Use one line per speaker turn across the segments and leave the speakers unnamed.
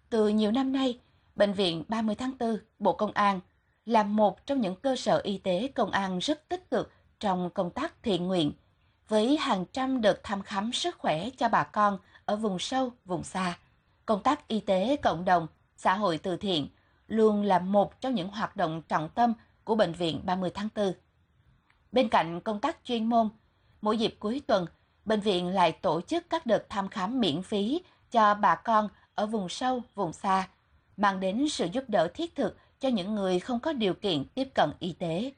Từ nhiều năm nay, Bệnh viện 30 tháng 4, Bộ Công an là một trong những cơ sở y tế công an rất tích cực trong công tác thiện nguyện, với hàng trăm đợt thăm khám sức khỏe cho bà con ở vùng sâu, vùng xa. Công tác y tế cộng đồng, xã hội từ thiện luôn là một trong những hoạt động trọng tâm của Bệnh viện 30 tháng 4. Bên cạnh công tác chuyên môn, mỗi dịp cuối tuần, bệnh viện lại tổ chức các đợt thăm khám miễn phí cho bà con ở vùng sâu, vùng xa, mang đến sự giúp đỡ thiết thực cho những người không có điều kiện tiếp cận y tế.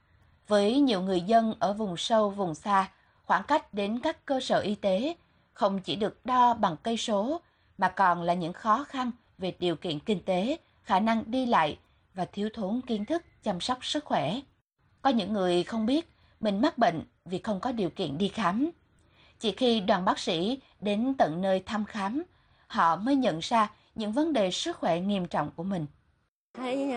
Với nhiều người dân ở vùng sâu, vùng xa, khoảng cách đến các cơ sở y tế không chỉ được đo bằng cây số, mà còn là những khó khăn về điều kiện kinh tế, khả năng đi lại và thiếu thốn kiến thức chăm sóc sức khỏe. Có những người không biết mình mắc bệnh vì không có điều kiện đi khám. Chỉ khi đoàn bác sĩ đến tận nơi thăm khám, họ mới nhận ra những vấn đề sức khỏe nghiêm trọng của mình.
Thấy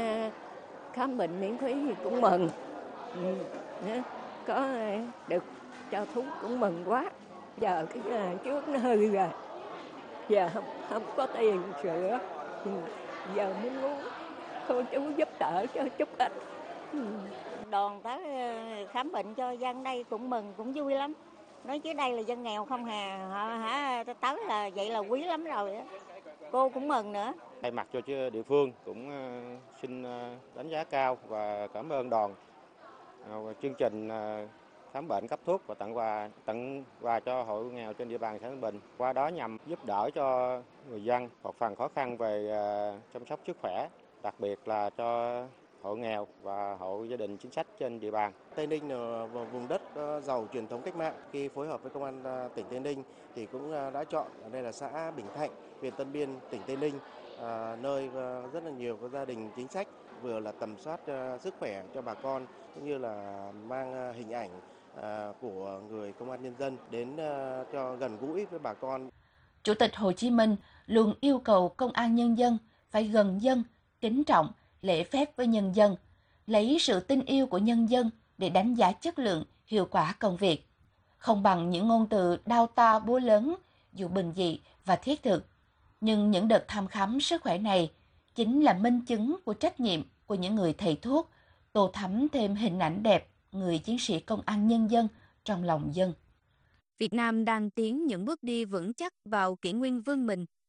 khám bệnh miễn phí thì cũng mừng. Ừ, nhá, có được cho thuốc cũng mừng quá. Giờ cái trước nó hư rồi, giờ không có tiền sửa. Ừ, giờ muốn cô chú giúp đỡ cho chút ít. Ừ.
Đoàn tới khám bệnh cho dân đây cũng mừng, cũng vui lắm. Nói chứ đây là dân nghèo không hà, họ tới là vậy là quý lắm rồi á. Cô cũng mừng nữa.
Thay mặt cho địa phương cũng xin đánh giá cao và cảm ơn đoàn chương trình khám bệnh cấp thuốc và tặng quà cho hộ nghèo trên địa bàn xã Tân Bình. Qua đó nhằm giúp đỡ cho người dân một phần khó khăn về chăm sóc sức khỏe, đặc biệt là cho hộ nghèo và hộ gia đình chính sách trên địa bàn.
Tây Ninh là một vùng đất giàu truyền thống cách mạng. Khi phối hợp với công an tỉnh Tây Ninh thì cũng đã chọn ở đây là xã Bình Thạnh, huyện Tân Biên, tỉnh Tây Ninh, nơi rất là nhiều các gia đình chính sách vừa là tầm soát sức khỏe cho bà con cũng như là mang hình ảnh của người công an nhân dân đến cho gần gũi với bà con.
Chủ tịch Hồ Chí Minh luôn yêu cầu công an nhân dân phải gần dân, kính trọng, lễ phép với nhân dân, lấy sự tin yêu của nhân dân để đánh giá chất lượng, hiệu quả công việc. Không bằng những ngôn từ đao to búa lớn, dù bình dị và thiết thực. Nhưng những đợt thăm khám sức khỏe này chính là minh chứng của trách nhiệm của những người thầy thuốc, tô thắm thêm hình ảnh đẹp người chiến sĩ công an nhân dân trong lòng dân.
Việt Nam đang tiến những bước đi vững chắc vào kỷ nguyên vươn mình